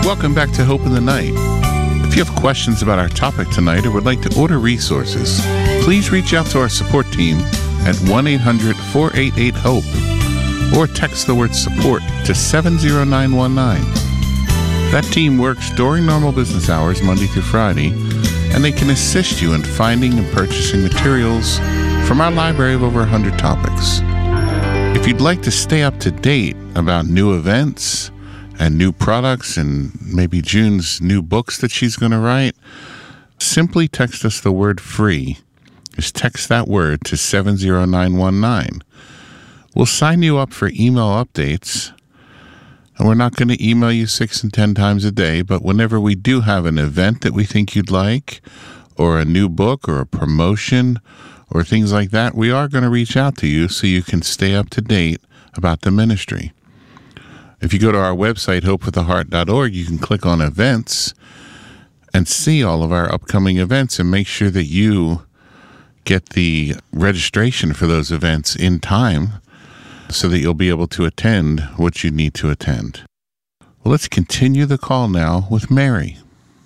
Welcome back to Hope in the Night. If you have questions about our topic tonight or would like to order resources, please reach out to our support team at 1-800-488-HOPE or text the word support to 70919. That team works during normal business hours, Monday through Friday, and they can assist you in finding and purchasing materials from our library of over 100 topics. If you'd like to stay up to date about new events and new products and maybe June's new books that she's going to write, simply text us the word free. Just text that word to 70919. We'll sign you up for email updates, and we're not going to email you 6 and 10 times a day, but whenever we do have an event that we think you'd like, or a new book or a promotion or things like that, we are going to reach out to you so you can stay up to date about the ministry. If you go to our website, hopewiththeheart.org, you can click on events and see all of our upcoming events and make sure that you get the registration for those events in time so that you'll be able to attend what you need to attend. Well, let's continue the call now with Mary.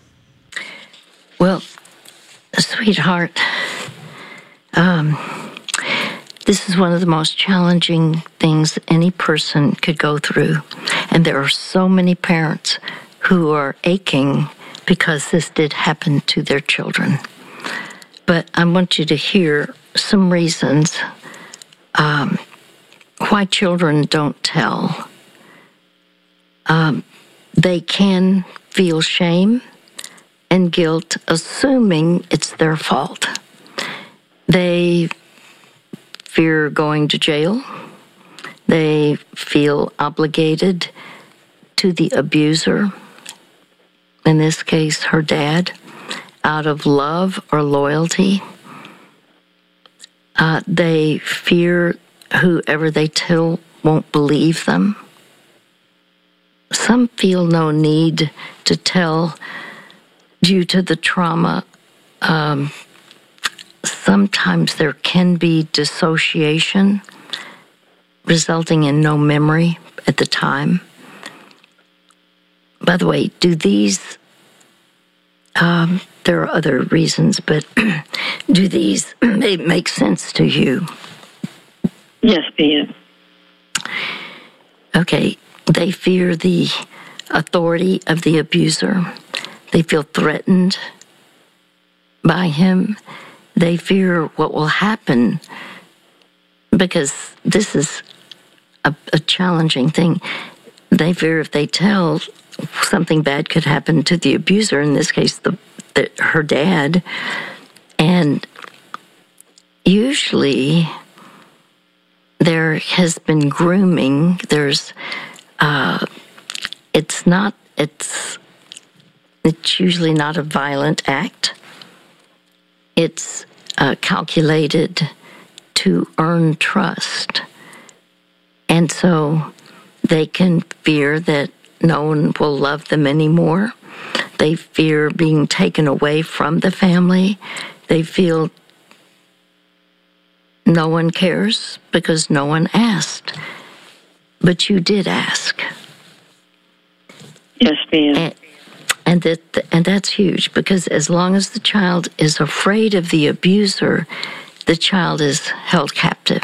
Well, sweetheart, this is one of the most challenging things any person could go through. And there are so many parents who are aching because this did happen to their children. But I want you to hear some reasons why children don't tell. They can feel shame and guilt, assuming it's their fault. They fear going to jail. They feel obligated to the abuser, in this case, her dad, out of love or loyalty. They fear whoever they tell won't believe them. Some feel no need to tell due to the trauma. Sometimes there can be dissociation, resulting in no memory at the time. By the way, do these, there are other reasons, but do these make sense to you? Yes, ma'am. Okay, they fear the authority of the abuser. They feel threatened by him. They fear what will happen, because this is a challenging thing. They fear if they tell, something bad could happen to the abuser, in this case, her dad. And usually there has been grooming. There's, it's usually not a violent act. It's calculated to earn trust. And so they can fear that no one will love them anymore. They fear being taken away from the family. They feel no one cares because no one asked. But you did ask. Yes, ma'am. And that's huge, because as long as the child is afraid of the abuser, the child is held captive.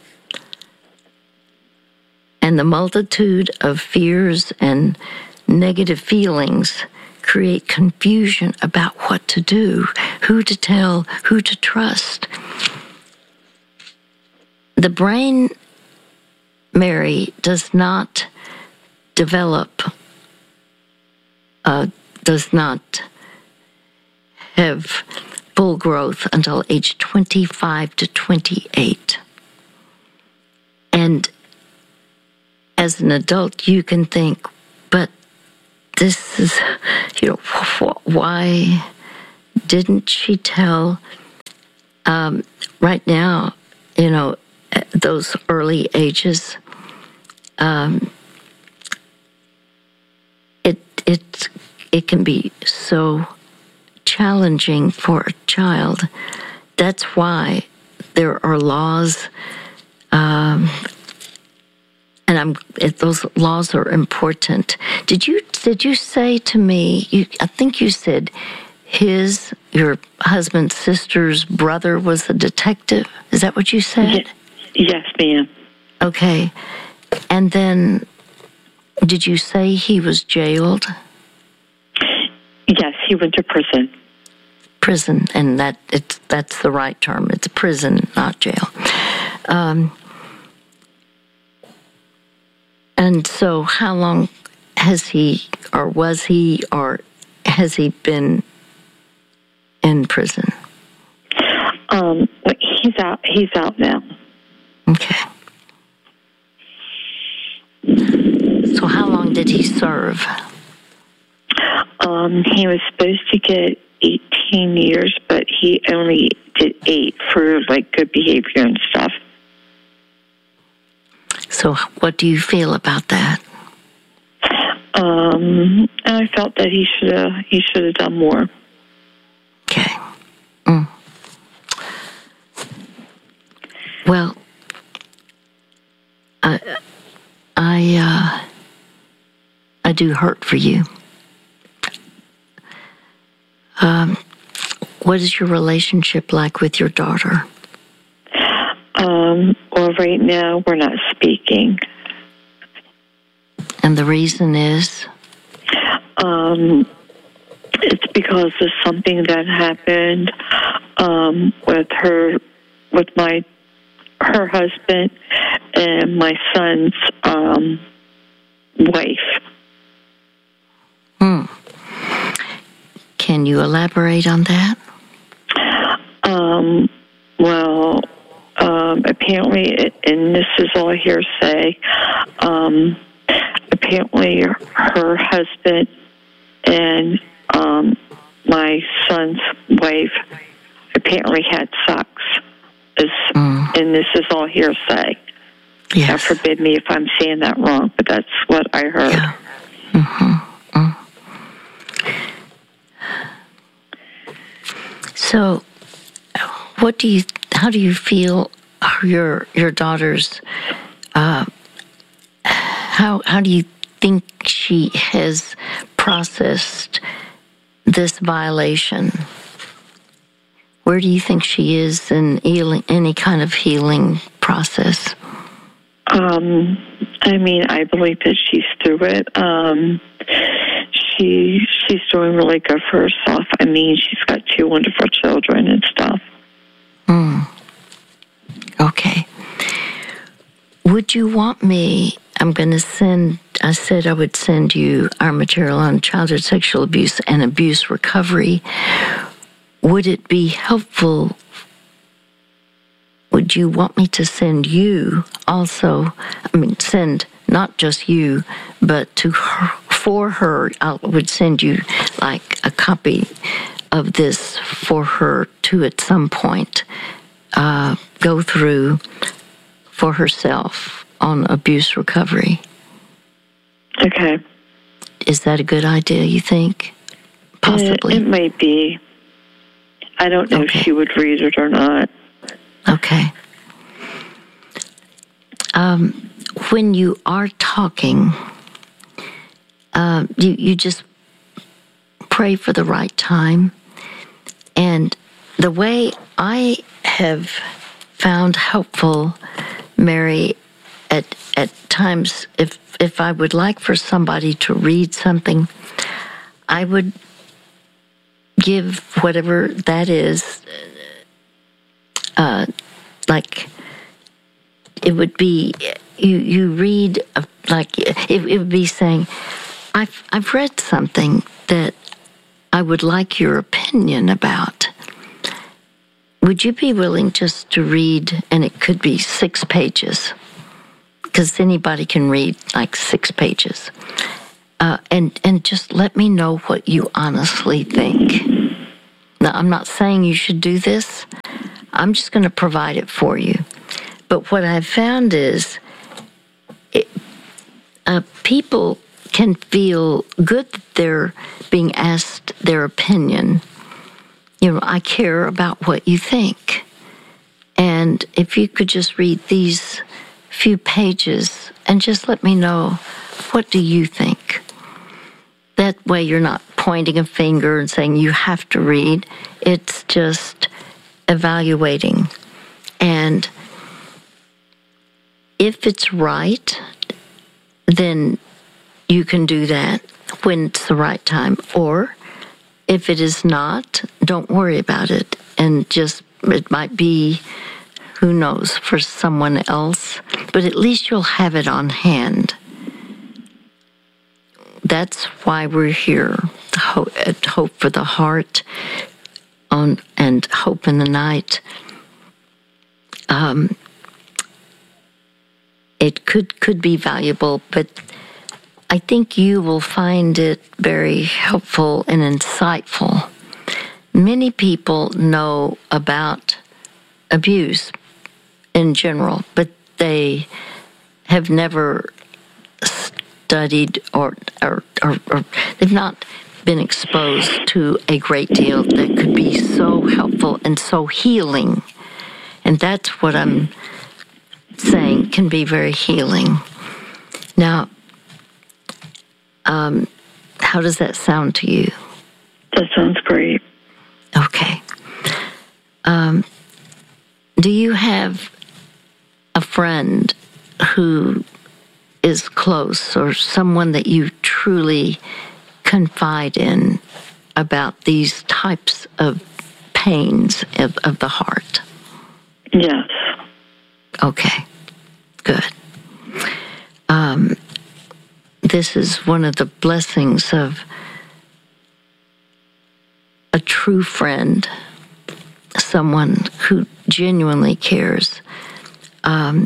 And the multitude of fears and negative feelings create confusion about what to do, who to tell, who to trust. The brain, Mary, does not develop, does not have full growth until age 25 to 28. And as an adult, you can think, but this is, why didn't she tell? Right now, at those early ages, it can be so challenging for a child. That's why there are laws, and those laws are important. Did you did you say to me, I think you said your husband's sister's brother was a detective? Is that what you said? Yes, ma'am. Okay. And then, did you say he was jailed? Yes, he went to prison. Prison, and that's the right term. It's a prison, not jail. And so how long has he, or was he, or has he been in prison? He's out. He's out now. Okay. So how long did he serve? He was supposed to get 18 years, but he only did 8 for good behavior and stuff. So what do you feel about that? I felt that he should have done more. Okay. Well, I do hurt for you. What is your relationship like with your daughter? Well, right now we're not speaking. And the reason is? It's because of something that happened with her husband and my son's wife. Can you elaborate on that? Well, apparently, and this is all hearsay, apparently her husband and my son's wife apparently had sex. And this is all hearsay. Yes. Now, forbid me if I'm saying that wrong, but that's what I heard. Yeah. So, how do you feel your daughter's? How do you think she has processed this violation? Where do you think she is in any kind of healing process? I believe that she's through it. She's doing really good for herself. She's got 2 wonderful children and stuff. Okay. Would you want me? I said I would send you our material on childhood sexual abuse and abuse recovery. Would it be helpful? Would you want me to send you also? Send not just you, but to her, for her. I would send you a copy of this for her to at some point go through for herself on abuse recovery. Okay. Is that a good idea, you think? Possibly. It might be. I don't know if she would read it or not. Okay. When you are talking, you just pray for the right time. And the way I have found helpful, Mary, at times, if I would like for somebody to read something, I would give whatever that is, it would be, you read, it would be saying, I've read something that I would like your opinion about. Would you be willing just to read, and it could be 6 pages, because anybody can read 6 pages, and just let me know what you honestly think. Now, I'm not saying you should do this. I'm just going to provide it for you. But what I've found is people can feel good that they're being asked their opinion. I care about what you think. And if you could just read these few pages and just let me know, what do you think? that way you're not pointing a finger and saying you have to read. It's just evaluating. And if it's right, then you can do that when it's the right time. Or if it is not, don't worry about it. And just, it might be, who knows, for someone else. But at least you'll have it on hand. That's why we're here at Hope for the Heart and Hope in the Night. It could be valuable, but I think you will find it very helpful and insightful. Many people know about abuse in general, but they have never studied or they've not been exposed to a great deal that could be so helpful and so healing. And that's what I'm saying can be very healing. Now, how does that sound to you? That sounds great. Okay. Do you have a friend who is close or someone that you truly confide in about these types of pains of the heart? Yes. Okay, good. This is one of the blessings of a true friend, someone who genuinely cares. The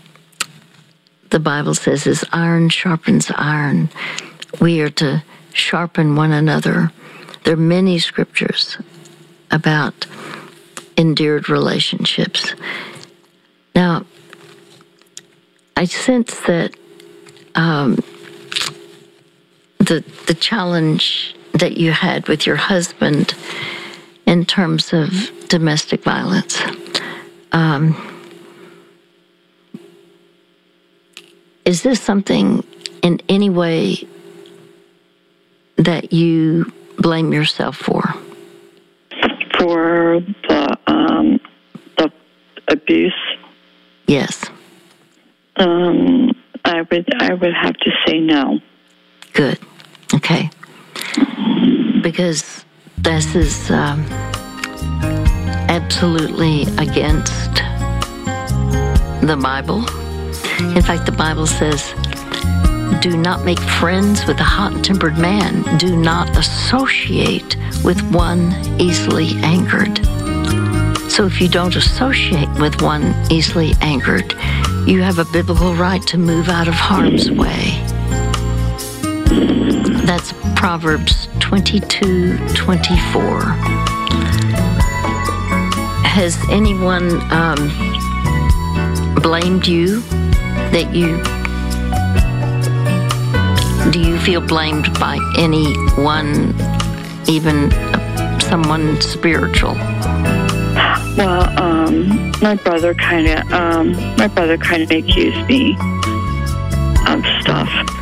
Bible says, as iron sharpens iron, we are to sharpen one another. There are many scriptures about endeared relationships. Now, I sense that the challenge that you had with your husband in terms of domestic violence, is this something in any way that you blame yourself for? For the abuse? Yes. I would have to say no. Good. Okay. Because this is absolutely against the Bible. In fact, the Bible says, do not make friends with a hot-tempered man. Do not associate with one easily angered. So if you don't associate with one easily angered, you have a biblical right to move out of harm's way. That's Proverbs 22:24. Has anyone blamed you? Do you feel blamed by anyone, even someone spiritual? Well, my brother kind of accused me of stuff.